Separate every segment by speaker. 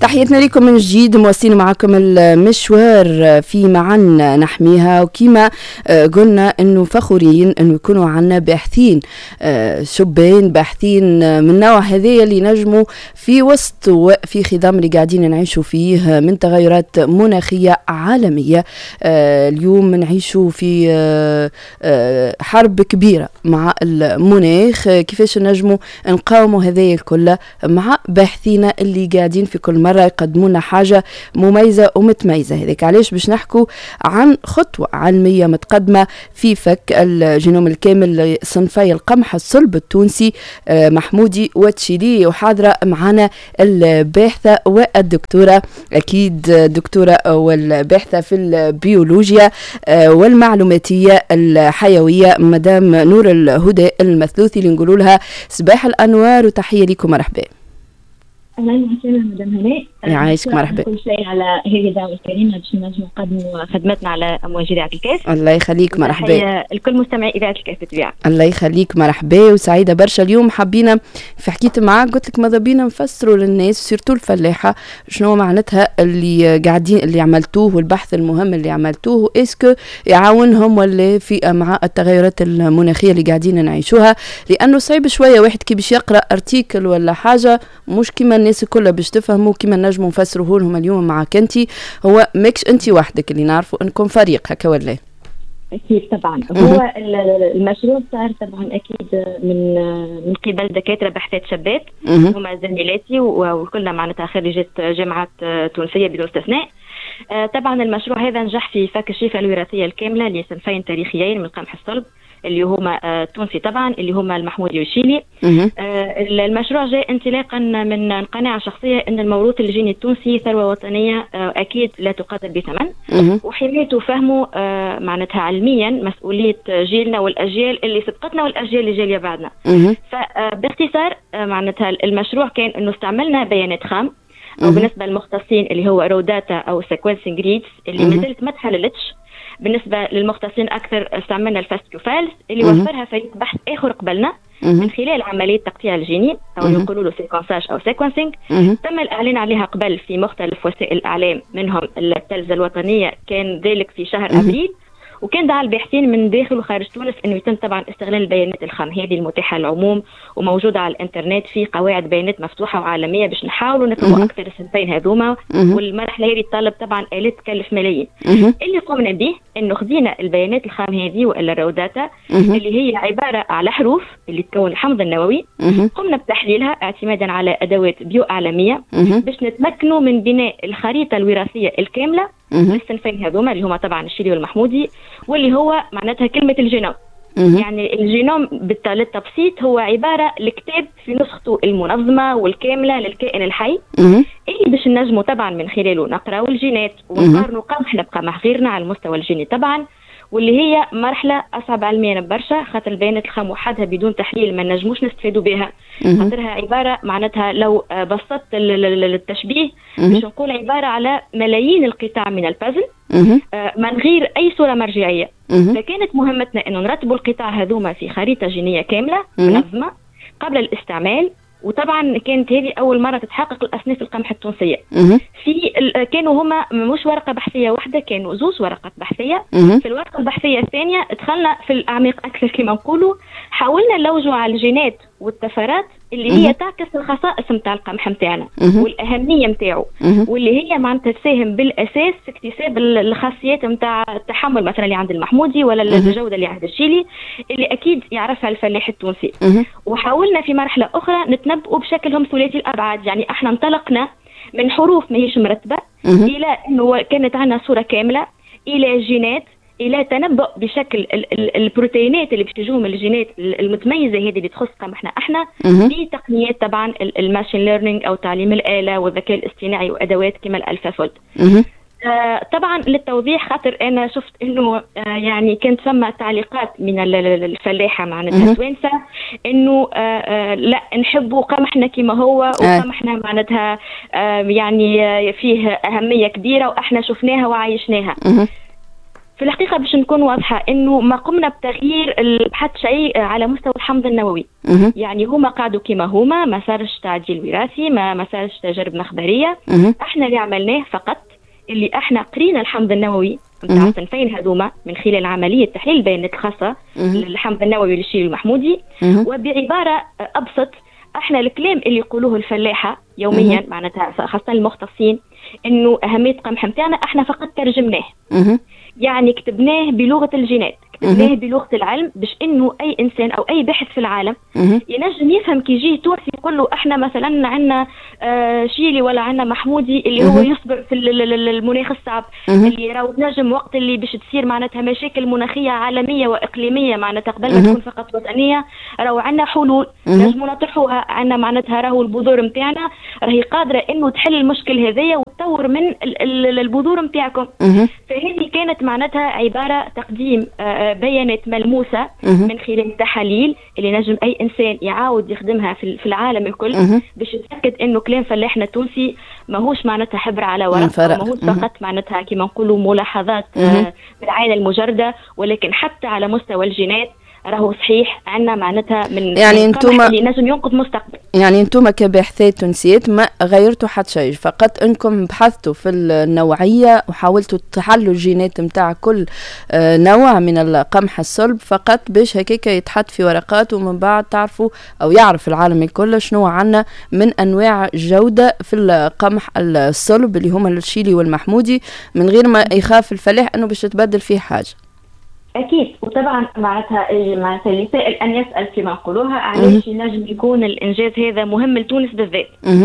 Speaker 1: تحياتنا لكم من جديد، مواصلين معكم المشوار في معن نحميها. وكما قلنا انه فخورين انه يكونوا عنا باحثين شبان باحثين من نوع هذايا اللي نجموا في وسط وفي خضم اللي قاعدين نعيشوا فيه من تغيرات مناخية عالمية. اليوم نعيشوا في حرب كبيرة مع المناخ، كيفاش نجموا نقاوموا هذايا الكل مع باحثين اللي قاعدين في كل مرة يقدموا لنا حاجة مميزة ومتميزة. هذيك علاش باش نحكوا عن خطوة علمية متقدمة في فك الجينوم الكامل لصنفي القمح الصلب التونسي محمودي وتشيلي. وحاضرة معنا الباحثة والدكتورة، أكيد دكتورة والباحثة في البيولوجيا والمعلوماتية الحيوية مدام نور الهدى المثلوثي، اللي نقولوا لها صباح الأنوار وتحية لكم. مرحبا.
Speaker 2: اهلا وسهلا مدام هناء،
Speaker 1: يعيشك. مرحبا.
Speaker 2: كل شيء على هذه الدعوه الكريمه باش نجموا نقدموا خدمتنا على امواج اذاعه الكاس.
Speaker 1: الله يخليك. مرحبا.
Speaker 2: الكل مستمعي اذاعه الكاس بالطبيعه.
Speaker 1: الله يخليك. مرحبا وسعيده برشا. اليوم حبينا في حكيت معاك قلت لك ماذا بينا نفسروا للناس سيرتو الفلاحه شنو معناتها اللي قاعدين اللي عملتوه والبحث المهم اللي عملتوه، اسكو يعاونهم ولا في مع التغيرات المناخيه اللي قاعدين نعيشوها، لانه صعيب شويه واحد كي باش يقرا ارتيكل ولا حاجه مش كيما الناس كلها باش تفهموا كيما نجموا نفسروه لهم اليوم معك انت. هو ماكش انت وحدك اللي نعرفوا انكم فريق هكا ولا؟
Speaker 2: اكيد طبعا. هو المشروع صار طبعا اكيد من قبل دكاتره باحثات شابات هما زميلاتي وكلنا معناتها خريجات جامعات تونسيه بدون استثناء. طبعا المشروع هذا نجح في فك الشفره الوراثيه الكامله لصنفين تاريخيين من القمح الصلب اللي هما تونسي طبعا اللي هما المحمودي والشيلي. المشروع جاء انطلاقا من قناعة شخصية ان الموروث الجيني التونسي ثروة وطنية اكيد لا تقدر بثمن، وحمايته وفهمه معناتها علميا مسؤولية جيلنا والاجيال اللي سبقتنا والاجيال اللي جايه بعدنا. فباختصار معناتها المشروع كان انه استعملنا بيانات خام او بالنسبة للمختصين اللي هو رو داتا او سيكونسينج ريدز اللي مازالت ما تحللتش. بالنسبة للمختصين أكثر استعملنا الفاست فايلز اللي وفرها فريق بحث آخر قبلنا من خلال عملية تقطيع الجيني أو يقولوا له سيكونساج أو سيكونسينج. تم الإعلان عليها قبل في مختلف وسائل الإعلام منهم التلفزة الوطنية، كان ذلك في شهر أبريل، وكان دعا الباحثين من داخل وخارج تونس انه يتم طبعا استغلال البيانات الخام هذه المتاحه للعموم وموجوده على الانترنت في قواعد بيانات مفتوحه وعالميه باش نحاولوا نفهموا اكثر الصنفين هذوما. والمرحله هذه تطلب طبعا الات تكلف ملايين. اللي قمنا به انه خذينا البيانات الخام هذه والا الرو داتا اللي هي عباره على حروف اللي تكون الحمض النووي، قمنا بتحليلها اعتمادا على ادوات بيو اعلاميه باش نتمكنوا من بناء الخريطه الوراثيه الكامله للصنفين هذوما اللي هما طبعا الشيلي والمحمودي، واللي هو معناتها كلمة الجينوم. يعني الجينوم بالتبسيط هو عبارة لكتاب في نسخته المنظمة والكاملة للكائن الحي اللي باش نجموا طبعا من خلاله نقرأ الجينات ونقارنوا قمحنا بقمح غيرنا على المستوى الجيني طبعا، واللي هي مرحلة أصعب علميا برشا خاطر البيانات الخام وحدها بدون تحليل ما نجموش نستفيدوا بها. خاطرها عبارة معناتها لو بسطت التشبيه باش نقول عبارة على ملايين القطع من البازل من غير أي صورة مرجعية. فكانت مهمتنا أنه نرتبوا القطع هذوما في خريطة جينية كاملة منظمة قبل الاستعمال. وطبعا كانت هذه اول مره تتحقق الاصناف القمح التونسيه. في كانوا هما مش ورقه بحثيه واحده، كانوا زوز ورقات بحثيه. في الورقه البحثيه الثانيه دخلنا في الاعماق اكثر كما نقولوا، حاولنا نلوجوا على الجينات والطفرات اللي هي تعكس الخصائص نتاع القمح نتاعنا والاهميه نتاعو، واللي هي معناتها تساهم بالاساس في اكتساب الخاصيات نتاع التحمل مثلا اللي عند المحمودي ولا الجوده اللي عند الشيلي اللي اكيد يعرفها الفلاح التونسي. وحاولنا في مرحله اخرى نتنبؤوا بشكلهم ثلاثي الابعاد، يعني احنا انطلقنا من حروف ماهيش مرتبه الى انه كانت عندنا صوره كامله الى جينات الى تنبؤ بشكل البروتينات اللي بتجوهم الجينات المتميزه هذه اللي تخص قمحنا احنا بتقنيات طبعا الماشين ليرنينج او تعليم الاله والذكاء الاصطناعي وادوات كما الالفافولد. طبعا للتوضيح خاطر انا شفت انه يعني كانت ثم تعليقات من الفلاحه معناتها توانسه انه لا نحبوا قمحنا كما هو وقمحنا معناتها يعني فيه اهميه كبيره واحنا شفناها وعايشناها. في الحقيقة باش نكون واضحة انه ما قمنا بتغيير حتى شيء على مستوى الحمض النووي. يعني هما قعدوا كما هما، ما صارش تعديل وراثي، ما صارش تجارب مخبرية. احنا اللي عملناه فقط اللي احنا قرينا الحمض النووي نتاع الصنفين هذوما من خلال عملية تحليل البيانات الخاصة للحمض النووي للشيلي المحمودي. وبعبارة ابسط، احنا الكلام اللي يقولوه الفلاحة يوميا معناتها خاصة المختصين انه اهمية القمح نتاعنا احنا فقط ترجمناه. يعني كتبناه بلغة الجينات، كتبناه بلغة العلم، باش انه اي انسان او اي باحث في العالم ينجم يفهم كي يجي تونسي يقول له احنا مثلا عندنا شيلي ولا عندنا محمودي اللي هو يصبر في المناخ الصعب، اللي راهو تنجم وقت اللي باش تصير معناتها مشاكل مناخية عالمية واقليمية معناتها قبل ما تكون فقط وطنية، راهو عندنا حلول نجموا نطرحوها. عندنا معناتها راهو البذور نتاعنا راهي قادرة انه تحل المشكل هذايا وتطور من البذور نتاعكم. فهذه كانت معناتها عبارة تقديم بيانات ملموسة من خلال التحاليل اللي نجم أي إنسان يعاود يخدمها في العالم الكل باش يتأكد إنه كلام فلاحنا التونسي ماهوش معناتها حبر على ورق، ماهوش فقط معناتها كما نقولوا ملاحظات بالعين المجردة، ولكن حتى على مستوى الجينات راهو صحيح عندنا معناتها من
Speaker 1: يعني انتم
Speaker 2: اللي نجم ينقذ مستقبل.
Speaker 1: يعني انتم كباحثات تونسيات ما غيرتوا حتى شيء، فقط انكم بحثتوا في النوعيه وحاولتوا تحلوا الجينات نتاع كل نوع من القمح الصلب فقط باش هكاك يتحط في ورقات، ومن بعد تعرفوا او يعرف العالم الكل شنو عندنا من انواع جوده في القمح الصلب اللي هما الشيلي والمحمودي، من غير ما يخاف الفلاح انه باش تبدل فيه حاجه.
Speaker 2: أكيد. وطبعا معناتها اللي سائل أن يسأل كما نقولوها علاش ينجم يكون الإنجاز هذا مهم لتونس بالذات.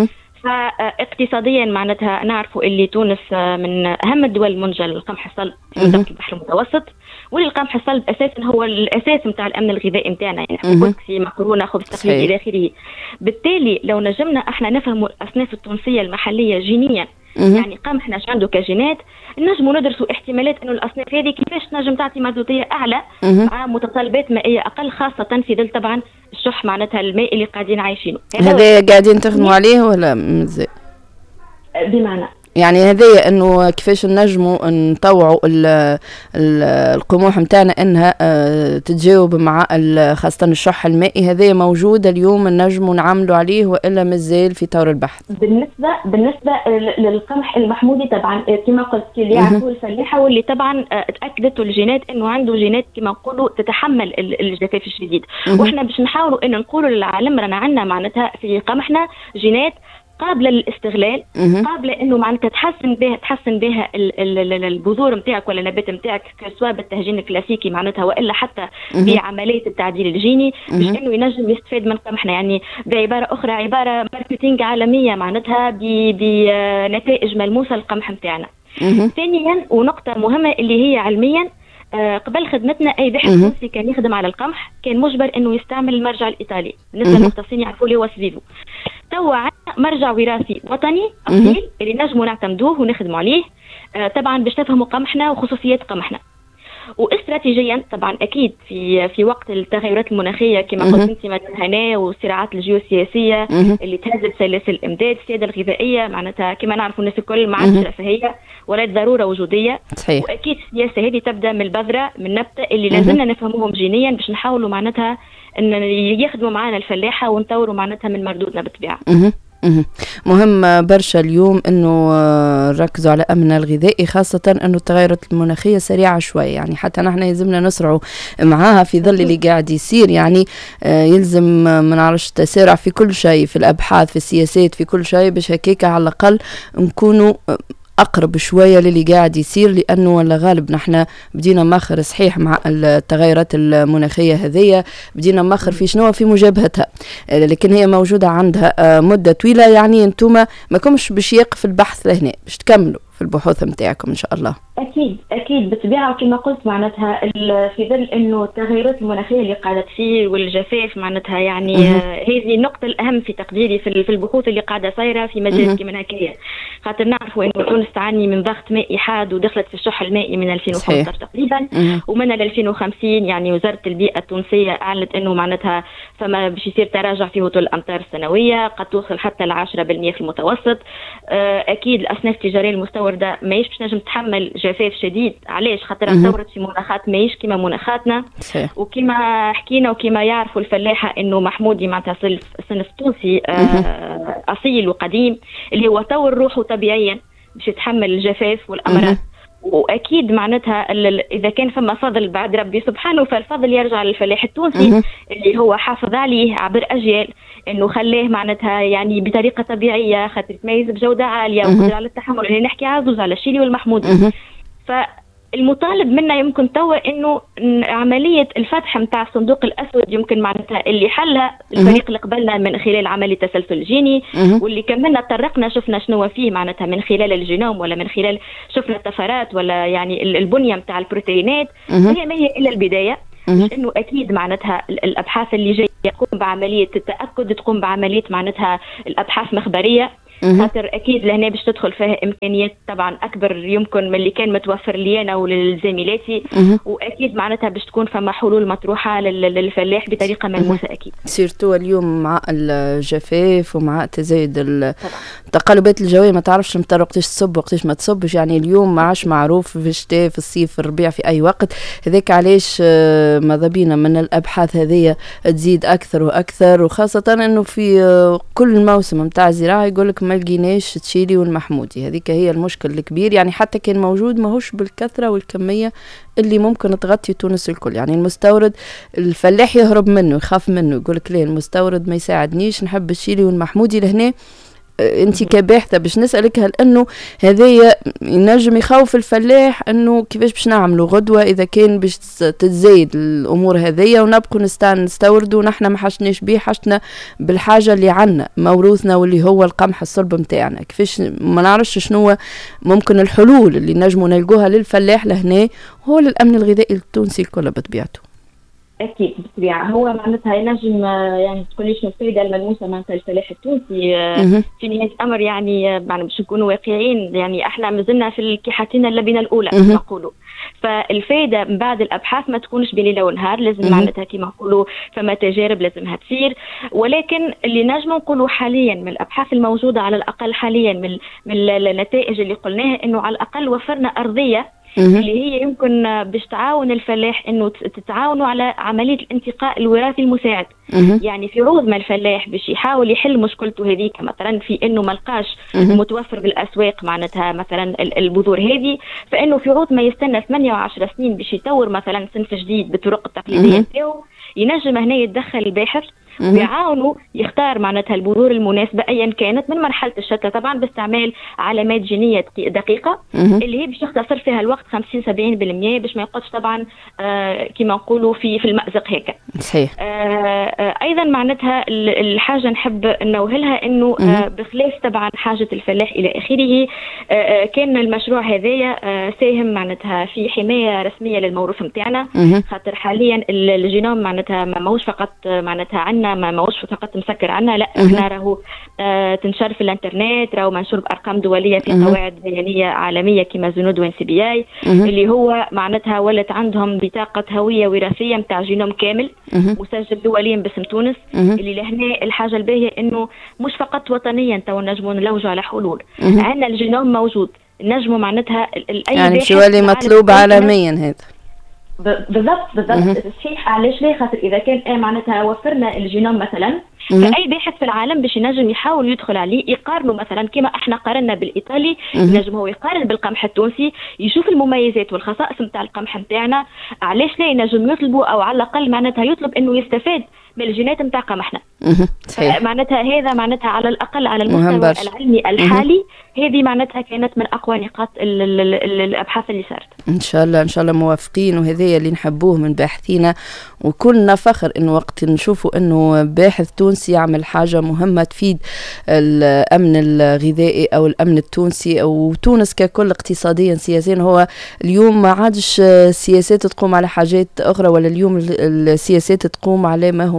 Speaker 2: فاقتصاديا معناتها نعرفوا اللي تونس من أهم الدول المنتجة للقمح الصلب في منطقة البحر المتوسط، واللي القمح الصلب أساسا هو الأساس نتاع الأمن الغذائي نتاعنا، يعني قلت في مكرونة خبز تقليدي إلى آخره. بالتالي لو نجمنا احنا نفهموا الأصناف التونسية المحلية جينيا، يعني قمحنا ايش عنده كجينات، نجموا ندرسوا احتمالات انه الاصناف هذه كيفاش نجم تعطي مردوديه اعلى مع متطلبات مائيه اقل، خاصه في ظل طبعا الشح معناتها الماء اللي قاعدين عايشينه.
Speaker 1: هذا قاعدين تخدموا عليه ولا مازال؟
Speaker 2: بمعنى
Speaker 1: يعني هذايا انه كيفاش نجموا نطوعوا القموح نتاعنا انها تتجاوب مع خاصه الشح المائي، هذايا موجود اليوم نجموا نعملوا عليه والا مازال في طور البحث؟
Speaker 2: بالنسبه للقمح المحمودي طبعا كما قلت اللي يعرفوا الفلاحه واللي طبعا اتاكدت الجينات انه عنده جينات كما نقولوا تتحمل الجفاف الشديد. واحنا باش نحاولوا ان نقولوا للعالم رانا عندنا معناتها في قمحنا جينات قابله للاستغلال، قابله انه معناتها تحسن بها البذور نتاعك ولا النبات نتاعك سواء بالتهجين الكلاسيكي معناتها والا حتى بعمليه التعديل الجيني، باش انه ينجم يستفاد من قمحنا. يعني بعباره اخرى عباره ماركتينج عالميه معناتها بنتائج ملموسه للقمح نتاعنا. ثانيا ونقطه مهمه اللي هي علميا، قبل خدمتنا اي باحث تونسي كان يخدم على القمح كان مجبر انه يستعمل المرجع الايطالي، بالنسبه للمختصين يعرفوا اللي هو سفيفو. توا عندنا مرجع وراثي وطني اصيل اللي نجموا نعتمدوه ونخدموا عليه طبعا باش نفهموا قمحنا وخصوصيات قمحنا. واستراتيجيا طبعا اكيد في وقت التغيرات المناخيه كما قلت انت مدام هناء والصراعات الجيوسياسيه اللي تهدد سلاسل الامداد، السياده الغذائيه معناتها كما نعرفوا الناس الكل ما عادش رفاهيه ولا ضروره وجوديه. صحيح. واكيد السياسه هذه تبدا من البذره من النبته اللي لازمنا نفهموهم جينيا باش نحاولوا معناتها ان يخدموا معنا الفلاحه ونطوروا معناتها من مردودنا بالطبيعه.
Speaker 1: مهم برشا اليوم انه نركزوا على امننا الغذائي، خاصه انه التغيرات المناخيه سريعه شوي، يعني حتى نحن يلزمنا نسرعوا معاها في ظل اللي قاعد يصير. يعني يلزم ما نعرفش تسارع في كل شيء، في الابحاث في السياسات في كل شيء، باش هكاك على الاقل نكونوا أقرب شوية للي قاعد يصير، لأنه ولا غالب نحن بدينا ماخر صحيح مع التغيرات المناخية هذية، بدينا ماخر في شنو في مجابهتها، لكن هي موجودة عندها مدة طويلة. يعني أنتم ما كمش باش يقف البحث لهنا، باش تكملوا في البحوث متاعكم إن شاء الله.
Speaker 2: أكيد بالطبيعة، وكما قلت معناتها في ظل إنه التغيرات المناخية اللي قاعدة تصير والجفاف معناتها يعني هذه النقطة الأهم في تقديري في البحوث اللي قاعدة صايرة في مجال كيما هكايا، خاطر نعرفوا انه تونس تعاني من ضغط مائي حاد ودخلت في الشح المائي من 2015 تقريبا، ومن 2050 يعني وزاره البيئه التونسيه اعلنت انه معناتها فما باش يصير تراجع في هطول الامطار السنويه، قد توصل حتى ل 10% في المتوسط. اكيد الاسنان التجاريه المستورده ماهيش باش تنجم تحمل جفاف شديد، علاش؟ خاطر استوردت في مناخات ماهيش كيما مناخاتنا، وكما حكينا وكما يعرفوا الفلاحه انه محمودي معناتها صنف تونسي اصيل وقديم اللي هو طور روحه طبيعيا باش يتحمل الجفاف والامراض. واكيد معناتها اذا كان فما فضل بعد ربي سبحانه، فالفضل يرجع للفلاح التونسي اللي هو حافظ عليه عبر اجيال، انه خلاه معناتها يعني بطريقه طبيعيه، خاطر يتميز بجوده عاليه وقدر على التحمل. اللي نحكي عزوز على الشيلي والمحمودي. المطالب منا يمكن توا انه عمليه الفتح نتاع الصندوق الاسود يمكن معناتها اللي حلها الفريق اللي قبلنا من خلال عمليه التسلسل الجيني، واللي كملنا تطرقنا شفنا شنو فيه معناتها من خلال الجينوم ولا من خلال شفنا الطفرات ولا يعني البنيه نتاع البروتينات. هي ما هي الا البدايه، مش انه اكيد معناتها الابحاث اللي جايه تقوم بعمليه التاكد، تقوم بعمليه معناتها الابحاث مخبريه، خاطر اكيد لهنا باش تدخل فيها امكانيات طبعا اكبر يمكن من اللي كان متوفر لي انا ولزميلاتي، واكيد معناتها باش تكون فما حلول مطروحه للفلاح بطريقه ملموسه. اكيد
Speaker 1: سيرتو اليوم مع الجفاف ومع تزايد التقلبات الجويه، ما تعرفش المطر وقتاش تصب وقتاش ما تصبش، يعني اليوم ما عادش معروف في الشتاء في الصيف في الربيع في اي وقت. هذاك علاش ماذا بينا من الابحاث هذه تزيد اكثر واكثر، وخاصه انه في كل موسم نتاع الزراعه يقول لك ما لقيناش تشيلي والمحمودي. هذيك هي المشكل الكبير، يعني حتى كان موجود ماهوش بالكثره والكميه اللي ممكن تغطي تونس الكل. يعني المستورد الفلاح يهرب منه، يخاف منه، يقول لك ليه المستورد ما يساعدنيش، نحب الشيلي والمحمودي. لهنا انت كباحثه باش نسالك، هل انه هذايا ينجم يخوف الفلاح انه كيفاش باش نعملوا غدوه اذا كان باش تتزايد الامور هذيا ونبقوا نستوردوا ونحن ما حشناش بيه، حشنا بالحاجه اللي عنا موروثنا واللي هو القمح الصلب نتاعنا؟ كيفاش ما نعرفش شنو ممكن الحلول اللي نجموا نلقوها للفلاح لهنا هو للامن الغذائي التونسي الكل بطبيعته؟
Speaker 2: اكيد بالطبيعه هو معناتها ينجم يعني تقول لي شنو الفائده الملموسه معناتها الفلاح التونسي في نهايه الامر. يعني باش نكونوا واقعيين، يعني احنا مازلنا في كحتنا اللبنه الاولى نقولوا، فالفائده من بعد الابحاث ما تكونش بليله ونهار، لازم معناتها كما نقولوا فما تجارب لازمها تصير. ولكن اللي نجم نقولوا حاليا من الابحاث الموجوده على الاقل حاليا من النتائج اللي قلناها، انه على الاقل وفرنا ارضيه اللي هي يمكن باش تعاون الفلاح انه تتعاونوا على عمليه الانتقاء الوراثي المساعد. يعني في عوض ما الفلاح باش يحاول يحل مشكلته هذيك مثلا في انه ما لقاش متوفر بالاسواق معناتها مثلا البذور هذه، فانه في عوض ما يستنى 8 و10 سنين باش يطور مثلا صنف جديد بالطرق التقليديه نتاعو، ينجم هنا يتدخل الباحث ويعاونوا يختار معناتها البذور المناسبه ايا كانت من مرحله الشتله، طبعا باستعمال علامات جينيه دقيقه اللي هي باش تختصر فيها الوقت 50-70% باش ما يقعدش طبعا كما نقولوا في المأزق هيك.
Speaker 1: صحيح.
Speaker 2: ايضا معناتها الحاجه نحب نوهلها انه بخلاف طبعا حاجه الفلاح الى اخره، كان المشروع هذايا ساهم معناتها في حمايه رسميه للموروث نتاعنا، خاطر حاليا الجينوم معناتها ما ماهوش فقط معناتها عندنا، ما ماهوش فقط مسكر عندنا، لا احنا راهو تنشر في الانترنت، راهو منشور بارقام دوليه في قواعد بيانيه عالميه كما زنود وان سي بي اي، اللي هو معناتها ولت عندهم بطاقه هويه وراثيه نتاع جينوم كامل مسجل دوليا باسم تونس. اللي لهنا الحاجه الباهيه انه مش فقط وطنيا تو نجموا نلوجوا على حلول، عندنا الجينوم موجود نجموا معناتها اي
Speaker 1: يعني شو اللي مطلوب عالميا هذا
Speaker 2: بالضبط صحيح. علاش ليه؟ خاطر اذا كان معناتها وفرنا الجينوم مثلا، فاي باحث في العالم باش ينجم يحاول يدخل عليه يقارنه، مثلا كما احنا قارنا بالايطالي ينجم هو يقارن بالقمح التونسي، يشوف المميزات والخصائص نتاع القمح نتاعنا. علاش لا ينجم يطلبوا او على الاقل معناتها يطلب انه يستفاد من الجينات نتاع قمحنا. معناتها هذا معناتها على الاقل على المستوى العلمي الحالي هذه معناتها كانت من اقوى نقاط الابحاث اللي صارت. ان
Speaker 1: شاء الله موافقين، وهذا اللي نحبوه من باحثينا، وكلنا فخر انه وقت نشوفوا انه باحث تونسي يعمل حاجه مهمه تفيد الامن الغذائي او الامن التونسي او تونس ككل اقتصاديا سياسيا. هو اليوم ما عادش السياسات تقوم على حاجات اخرى، ولا اليوم السياسات تقوم على ما هو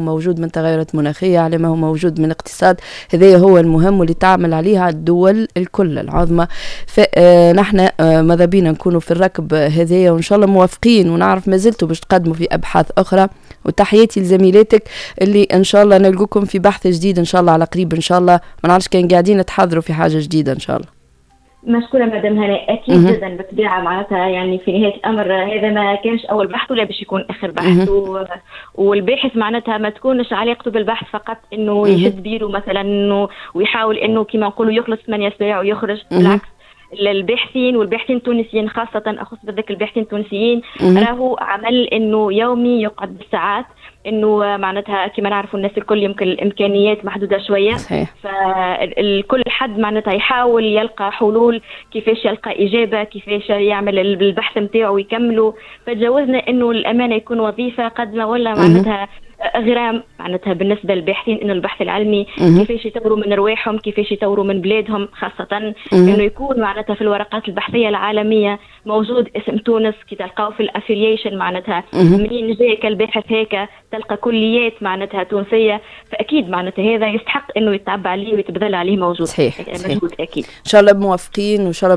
Speaker 1: موجود من تغيرات مناخية، على ما هو موجود من اقتصاد. هذا هو المهم واللي تعمل عليها الدول الكل العظمى. فنحن ماذا بينا نكونوا في الركب هذايا، وإن شاء الله موافقين، ونعرف ما زلتوا باش تقدموا في أبحاث أخرى. وتحياتي لزميلاتك اللي إن شاء الله نلقوكم في بحث جديد إن شاء الله على قريب إن شاء الله. ما نعرفش كان قاعدين تحضروا في حاجة جديدة إن شاء الله.
Speaker 2: مشكورة مدام هناء، أكيد جدا بالطبيعة. معناتها يعني في نهاية الأمر هذا ما كانش أول بحث ولا باش يكون آخر بحث، والباحث معناتها ما تكونش علاقته بالبحث فقط إنه يشد بيرو مثلا إنه ويحاول إنه كما نقولوا يخلص 8 ساعة ويخرج. بالعكس، الباحثين والباحثين التونسيين خاصة، أخص بالذات الباحثين التونسيين، راهو عمل إنه يومي يقعد بالساعات، إنه معناتها كما نعرفوا الناس الكل يمكن الإمكانيات محدودة شوية. فالكل حد معناتها يحاول يلقى حلول، كيفاش يلقى إجابة، كيفاش يعمل البحث متاعه ويكمله. فتجاوزنا إنه الأمانة يكون وظيفة قد ما ولا معناتها غرام معناتها بالنسبة للباحثين، إنه البحث العلمي كيفاش يطوروا من رواحهم، كيفاش يطوروا من بلادهم، خاصة إنه يكون معناتها في الورقات البحثية العالمية موجود اسم تونس. كي تلقاو في الأفيليشن معناتها منين جاك الباحث هيك تلقى كليات معناتها تونسية. فأكيد معناتها هذا يستحق إنه يتعب عليه ويتبذل عليه موجود.
Speaker 1: صحيح.
Speaker 2: مجهود أكيد.
Speaker 1: إن شاء الله موافقين، وإن شاء الله